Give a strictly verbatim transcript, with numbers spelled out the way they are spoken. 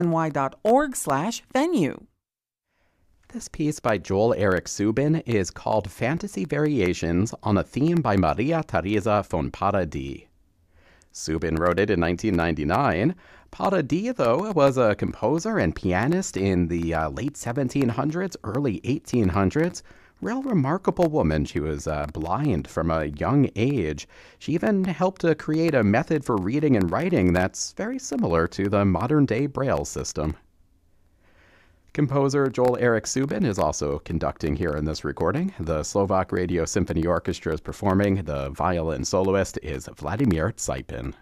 ny.org slash venue. This piece by Joel Eric Subin is called Fantasy Variations on a Theme by Maria Teresa von Paradis. Subin wrote it in nineteen ninety-nine. Paradis, though, was a composer and pianist in the uh, late seventeen hundreds, early eighteen hundreds. Real remarkable woman. She was uh, blind from a young age. She even helped to create a method for reading and writing that's very similar to the modern-day Braille system. Composer Joel Eric Subin is also conducting here in this recording. The Slovak Radio Symphony Orchestra is performing. The violin soloist is Vladimir Tsipin.